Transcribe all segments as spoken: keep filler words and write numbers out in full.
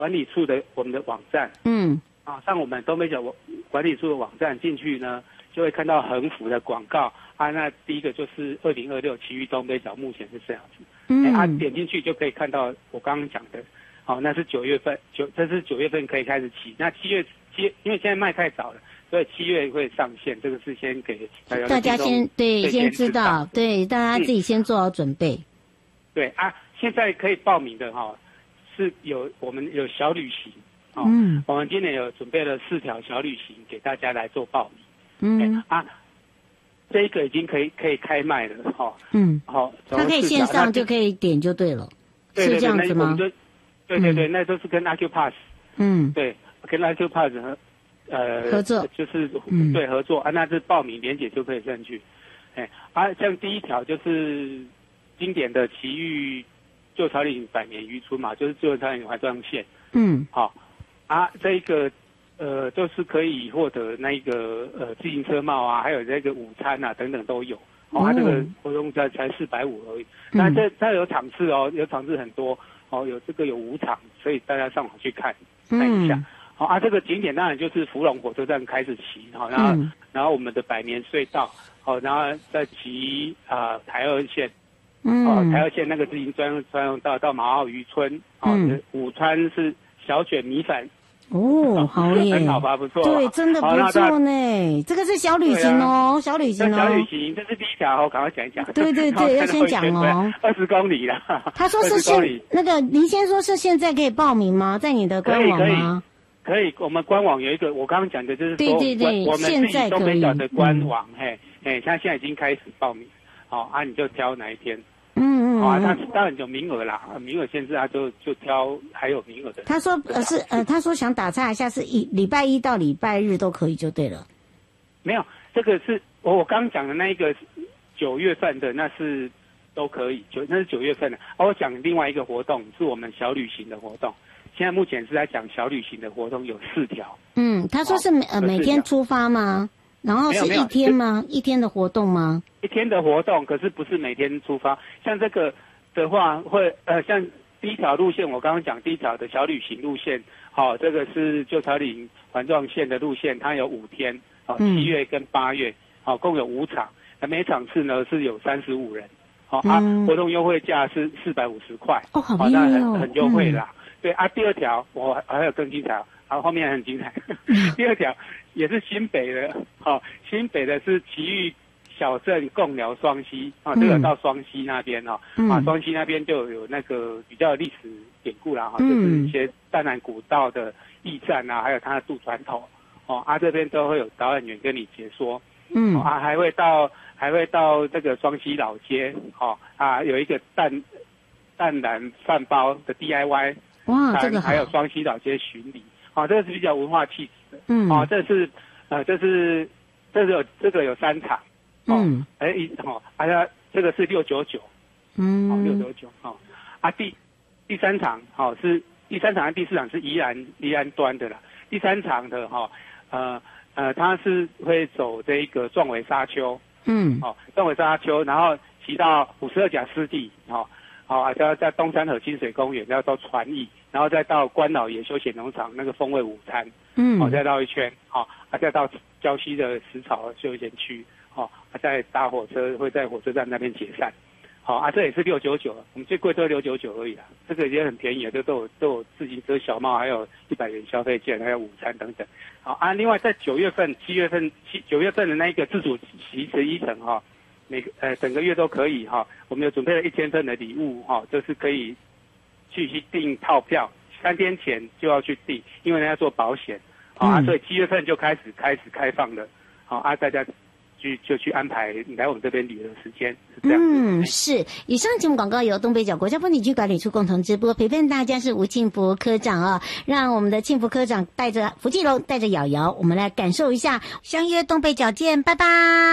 管理处的我们的网站， 嗯， 啊，上我们东北角管理处的网站进去呢，就会看到横幅的广告啊。那第一个就是二零二六奇遇东北角，目前是这样子。嗯，欸、啊，点进去就可以看到我刚刚讲的，好、哦，那是九月份，九这是九月份可以开始起。那七月七，因为现在卖太早了，所以七月会上线。这个是先给大家大家先对先知道，对大家自己先做好准备。嗯、 对啊，现在可以报名的哈、哦，是有我们有小旅行。哦、 嗯， 我们今年有准备了四条小旅行给大家来做报名。嗯、 欸、啊，这个已经可以可以开卖了哈。哦、 嗯， 好、哦， 它可以线上就可以点就对了， 对对对， 是这样子吗？ 对对对，嗯、那都是跟 Acupass， 嗯， 对，跟 Acupass 和呃合作， 就是嗯对合作啊，那是报名连结就可以上去。哎、欸，啊，像第一条就是经典的奇遇旧草岭百年渔村嘛，就是旧草岭环状线。 嗯， 好、哦。啊，这个呃，都是可以获得那个呃自行车帽啊，还有这个午餐啊等等都有。哦，它、啊、这个活动才才四百五而已。那、嗯、这它有场次哦，有场次很多哦，有这个有五场，所以大家上网去看看一下。好、嗯哦、啊，这个景点当然就是福隆火车站开始骑，好、哦，然后、嗯、然后我们的百年隧道，好、哦，然后再骑啊、呃、台二线， 嗯， 哦台二线那个自行专专用道到马澳渔村，哦，嗯、午餐是小卷米粉。 哦，好耶， 很好吧，不错。 对，真的不错呢。这个是小旅行哦， 啊、 小旅行哦。 小旅行，这是第一条，我赶快讲一讲。 对对对，要先讲哦。 二十公里啦。 他说是现那个，您先说是现在可以报名吗？在你的官网吗？ 可以，可以，我们官网有一个，我刚刚讲的就是说， 对对对， 我们自己东北角的官网， 嗯、 嘿，嘿，他现在已经开始报名，好、哦、啊，你就挑哪一天。 嗯嗯， 好、哦、啊，他当然有名额啦，名额限制啊，就就挑还有名额的。 他说呃是呃，他说想打岔一下，是一礼拜一到礼拜日都可以就对了。 没有，这个是我我刚讲的那一个九月份的，那是都可以，九那是九月份的。哦、我讲另外一个活动是我们小旅行的活动，现在目前是在讲小旅行的活动有四条。 嗯，他说是每、哦、呃每天出发吗？然后是一天吗？一天的活动吗？ 一天的活动，可是不是每天出发。像这个的话，会呃，像第一条路线，我刚刚讲第一条的小旅行路线，好、哦，这个是旧草岭环状线的路线，它有五天，好、哦，七月跟八月，好、哦，共有五场，每场次呢是有三十五人，好、哦、啊， 嗯、 活动优惠价是四百五十块， 哦，好便宜哦， 那很很优惠啦。嗯、对啊，第二条我还有更精彩。好，后面还很精彩。第二条也是新北的，好、哦，新北的是奇遇小镇贡寮双溪啊，这个到双溪那边哈、哦，嗯、啊，双溪那边就有那个比较历史典故啦哈、嗯，就是一些淡南古道的驿站啊，还有它的渡船头，哦，啊这边都会有导览员跟你解说， 嗯， 哦、啊还会到还会到这个双溪老街，哦啊有一个淡淡蓝饭包的 D I Y， 哇，这个还有双溪老街巡礼。好、哦，这个是比较文化气质的。 嗯， 哦，这是，呃，这是，这是有这个有三场。哦、 嗯， 哎一哦，啊，这个是六九九。 嗯， 哦，六九九。哦，啊，第第三场，哦是第三场和第四场是宜兰宜兰端的啦。第三场的哈、哦，呃呃，它是会走这个壮围沙丘。 嗯， 哦，壮围沙丘，然后骑到五十二甲湿地，哦。好、哦，要在东山河清水公园，要到船驿，然后再到关老爷休闲农场那个风味午餐， 嗯， 好、哦，再绕一圈，好、哦，啊，再到礁溪的食草休闲区，好、哦，啊，再搭火车会在火车站那边解散，好、哦，啊，这也是六九九，我们最贵都六九九而已啦，这个也很便宜啊，这都有都有自行车小帽，还有一百元消费券，还有午餐等等，好啊，另外在九月份、七月份、七九月份的那一个自主骑十一层哈。每个呃整个月都可以哈、哦，我们有准备了一千份的礼物哈、哦，就是可以去去订套票，三天前就要去订，因为人家做保险，好、哦嗯、啊，所以七月份就开始开始开放了，好、哦、啊，大家去就去安排来我们这边旅游的时间，是这样。 嗯，是。以上节目广告由东北角国家风景区管理处共同直播，陪伴大家是吴庆福科长啊，让我们的庆福科长带着福记龙，带着瑶瑶，我们来感受一下，相约东北角见，拜拜。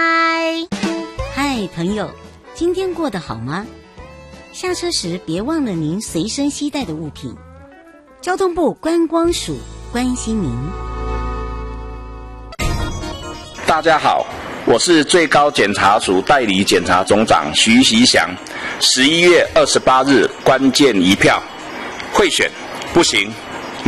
嗨，朋友，今天过得好吗？下车时别忘了您随身携带的物品。交通部观光署关心您。 大家好，我是最高检察署代理检察总长徐习祥。十一月二十八日关键一票，贿选不行。